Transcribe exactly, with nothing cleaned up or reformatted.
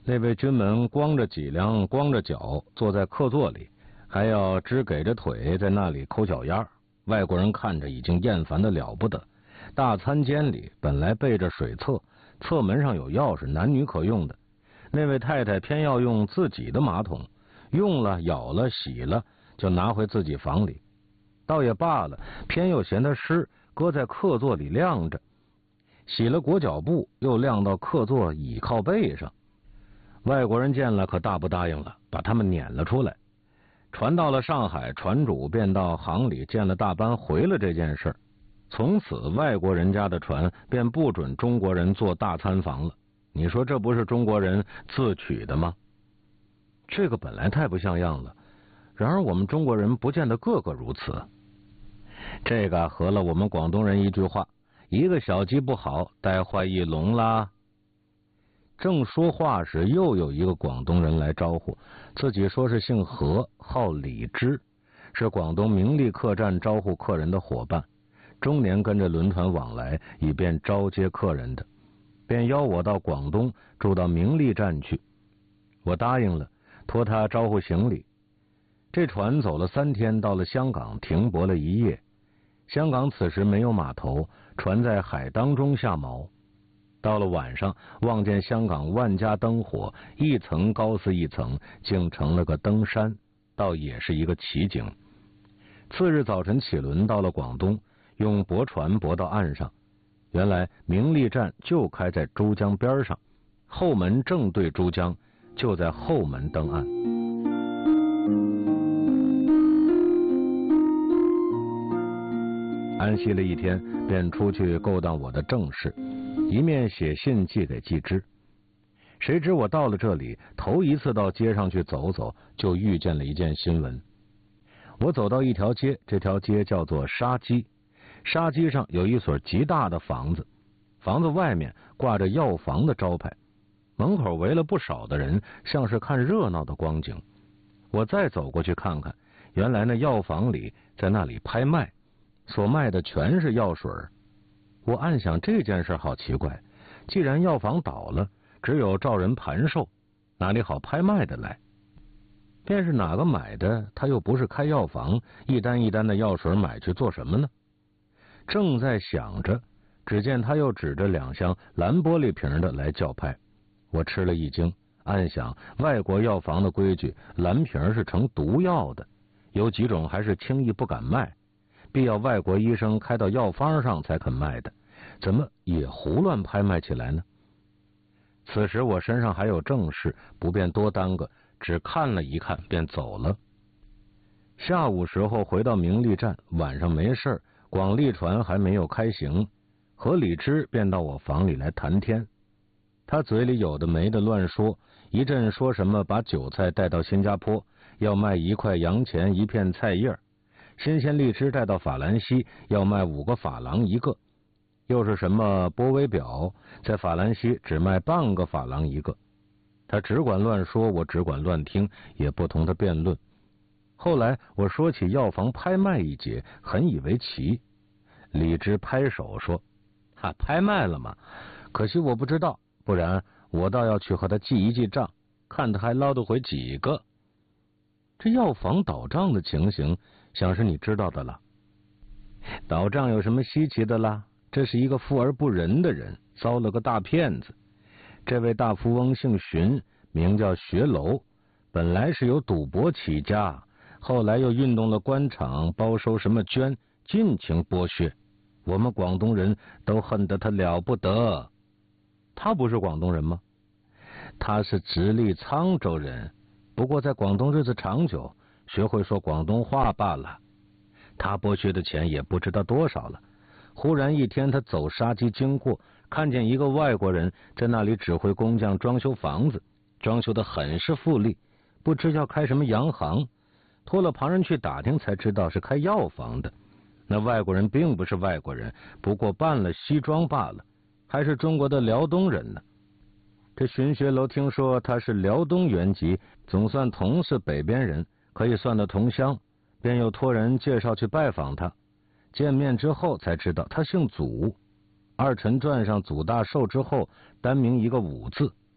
那位军门光着脊梁光着脚坐在客座里，还要支给着腿在那里抠脚丫，外国人看着已经厌烦的了不得。大餐间里本来备着水厕，侧门上有钥匙，男女可用的，那位太太偏要用自己的马桶，用了舀了洗了就拿回自己房里，倒也罢了，偏又嫌它湿，搁在客座里晾着，洗了裹脚布又晾到客座倚靠背上。外国人见了可大不答应了，把他们撵了出来。船到了上海，船主便到行里见了大班，回了这件事。从此外国人家的船便不准中国人做大餐房了。你说这不是中国人自取的吗？这个本来太不像样了，然而我们中国人不见得个个如此。这个合了我们广东人一句话，一个小鸡不好，带坏一笼啦。正说话时，又有一个广东人来招呼，自己说是姓何，号李之，是广东明利客栈招呼客人的伙伴，终年跟着轮船往来，以便招接客人的，便邀我到广东住到明利站去。我答应了，托他招呼行李。这船走了三天，到了香港停泊了一夜。香港此时没有码头，船在海当中下锚。到了晚上，望见香港万家灯火，一层高似一层，竟成了个灯山，倒也是一个奇景。次日早晨起轮到了广东，用驳船驳到岸上。原来明利站就开在珠江边上，后门正对珠江，就在后门登岸。安息了一天，便出去勾当我的正事，一面写信寄给季之。谁知我到了这里，头一次到街上去走走，就遇见了一件新闻。我走到一条街，这条街叫做沙基，沙基上有一所极大的房子，房子外面挂着药房的招牌，门口围了不少的人，像是看热闹的光景。我再走过去看看，原来那药房里在那里拍卖，所卖的全是药水。我暗想这件事好奇怪，既然药房倒了，只有照人盘售，哪里好拍卖的来？便是哪个买的，他又不是开药房，一单一单的药水买去做什么呢？正在想着，只见他又指着两箱蓝玻璃瓶的来叫拍。我吃了一惊，暗想外国药房的规矩，蓝瓶是成毒药的，有几种还是轻易不敢卖，必要外国医生开到药方上才肯卖的，怎么也胡乱拍卖起来呢？此时我身上还有正事，不便多耽搁，只看了一看便走了。下午时候回到明利站，晚上没事，广利船还没有开行，何李之便到我房里来谈天。他嘴里有的没的乱说，一阵说什么把韭菜带到新加坡，要卖一块洋钱一片菜叶，新鲜荔枝带到法兰西，要卖五个法郎一个，又是什么波威表，在法兰西只卖半个法郎一个。他只管乱说，我只管乱听，也不同他辩论。后来我说起药房拍卖一节，很以为奇。李之拍手说：“哈，拍卖了吗？可惜我不知道，不然我倒要去和他记一记账，看他还捞得回几个。”这药房倒账的情形，想是你知道的了。倒账有什么稀奇的啦？这是一个富而不仁的人，遭了个大骗子。这位大富翁姓荀，名叫学楼，本来是由赌博起家，后来又运动了官场，包收什么捐，尽情剥削。我们广东人都恨得他了不得。他不是广东人吗？他是直隶沧州人，不过在广东日子长久，学会说广东话罢了。他剥削的钱也不知道多少了。忽然一天，他走沙基经过，看见一个外国人在那里指挥工匠装修房子，装修的很是富丽，不知要开什么洋行，托了旁人去打听，才知道是开药房的。那外国人并不是外国人，不过扮了西装罢了，还是中国的辽东人呢。这荀学楼听说他是辽东原籍，总算同是北边人，可以算得同乡，便又托人介绍去拜访他。见面之后才知道他姓祖，二陈传上祖大寿之后单名一个武字，